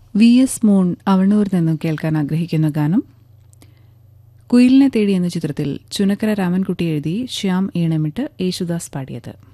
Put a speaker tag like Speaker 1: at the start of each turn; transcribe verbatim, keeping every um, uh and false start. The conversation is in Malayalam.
Speaker 1: വി എസ് മോൺ അവണൂരിൽ നിന്നും കേൾക്കാൻ ആഗ്രഹിക്കുന്ന ഗാനം കുയിലിനെ തേടി എന്ന ചിത്രത്തിൽ ചുനക്കര രാമൻകുട്ടി എഴുതി ശ്യാം ഈണമിട്ട് യേശുദാസ് പാടിയത്.